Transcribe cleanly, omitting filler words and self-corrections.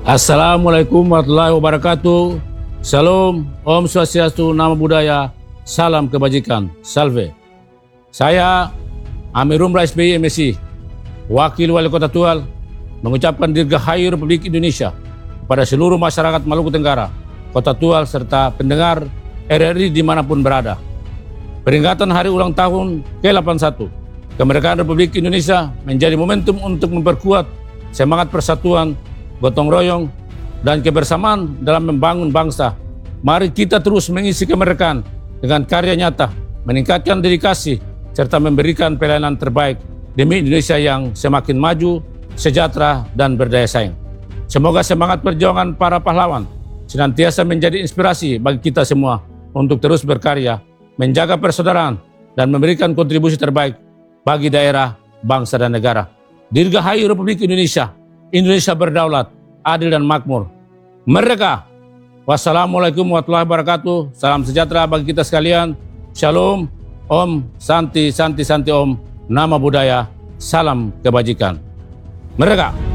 Assalamualaikum warahmatullahi wabarakatuh. Salam, Om Swastiastu, Namo Buddhaya, salam kebajikan, salve. Saya Amirul SBY MSI, Wakil Wali Kota Tual, mengucapkan dirgahayu Republik Indonesia kepada seluruh masyarakat Maluku Tenggara, Kota Tual, serta pendengar RRI dimanapun berada. Peringatan Hari Ulang Tahun ke-81 Kemerdekaan Republik Indonesia menjadi momentum untuk memperkuat semangat persatuan, gotong royong, dan kebersamaan dalam membangun bangsa. Mari kita terus mengisi kemerdekaan dengan karya nyata, meningkatkan dedikasi, serta memberikan pelayanan terbaik demi Indonesia yang semakin maju, sejahtera, dan berdaya saing. Semoga semangat perjuangan para pahlawan senantiasa menjadi inspirasi bagi kita semua untuk terus berkarya, menjaga persaudaraan, dan memberikan kontribusi terbaik bagi daerah, bangsa, dan negara. Dirgahayu Republik Indonesia, Indonesia berdaulat, adil dan makmur. Merdeka! Wassalamualaikum warahmatullahi wabarakatuh. Salam sejahtera bagi kita sekalian. Shalom, Om, Santi, Santi, Santi Om. Namo Buddhaya, salam kebajikan. Merdeka!